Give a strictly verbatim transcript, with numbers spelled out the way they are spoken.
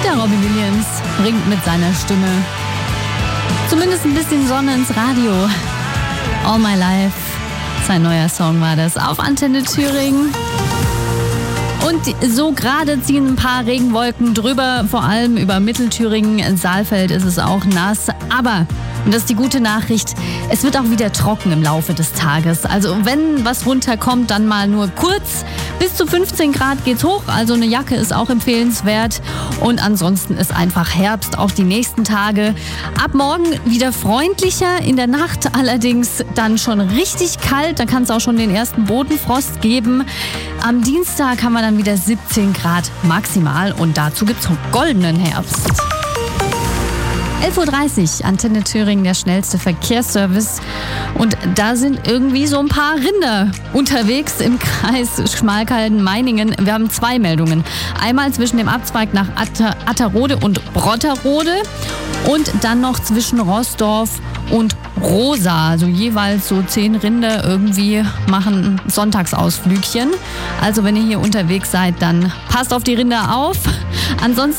Der Robbie Williams bringt mit seiner Stimme zumindest ein bisschen Sonne ins Radio. All My Life, sein neuer Song war das, auf Antenne Thüringen. Und so gerade ziehen ein paar Regenwolken drüber, vor allem über Mittelthüringen. In Saalfeld ist es auch nass, aber, und das ist die gute Nachricht, es wird auch wieder trocken im Laufe des Tages. Also wenn was runterkommt, dann mal nur kurz. Bis zu fünfzehn Grad geht's hoch, also eine Jacke ist auch empfehlenswert. Und ansonsten ist einfach Herbst, auch die nächsten Tage. Ab morgen wieder freundlicher, in der Nacht allerdings dann schon richtig kalt. Da kann es auch schon den ersten Bodenfrost geben. Am Dienstag haben wir dann wieder siebzehn Grad maximal und dazu gibt's goldenen Herbst. elf Uhr dreißig, Antenne Thüringen, der schnellste Verkehrsservice. Und da sind irgendwie so ein paar Rinder unterwegs im Kreis Schmalkalden-Meiningen. Wir haben zwei Meldungen. Einmal zwischen dem Abzweig nach Atter- Atterode und Brotterode und dann noch zwischen Rossdorf und Rosa. Also jeweils so zehn Rinder irgendwie machen Sonntagsausflügchen. Also wenn ihr hier unterwegs seid, dann passt auf die Rinder auf. Ansonsten